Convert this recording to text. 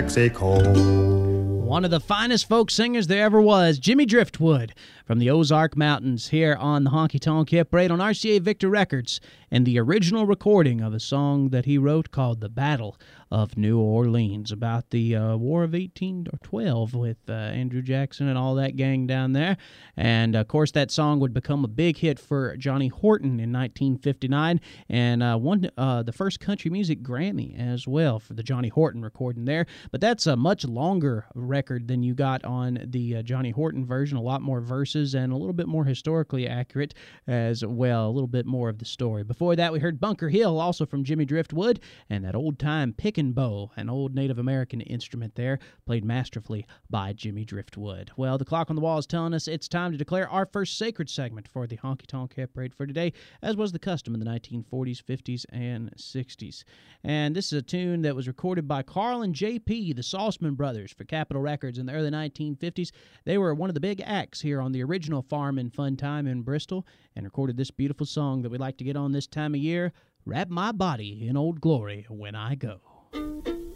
One of the finest folk singers there ever was, Jimmy Driftwood, from the Ozark Mountains here on the Honky Tonk Hit Parade on RCA Victor Records, and the original recording of a song that he wrote called The Battle of New Orleans, about the War of 1812 with Andrew Jackson and all that gang down there. And, of course, that song would become a big hit for Johnny Horton in 1959 and won the first country music Grammy as well for the Johnny Horton recording there. But that's a much longer record than you got on the Johnny Horton version, a lot more verses and a little bit more historically accurate as well, a little bit more of the story. Before that, we heard Bunker Hill, also from Jimmy Driftwood, and that old-time pickin' bow, an old Native American instrument there, played masterfully by Jimmy Driftwood. Well, the clock on the wall is telling us it's time to declare our first sacred segment for the Honky Tonk Hit Parade for today, as was the custom in the 1940s, 50s, and 60s. And this is a tune that was recorded by Carl and J.P., the Saltzman brothers, for Capitol Records in the early 1950s. They were one of the big acts here on the original Farm and Fun Time in Bristol and recorded this beautiful song that we like to get on this time of year, Wrap My Body in Old Glory When I Go.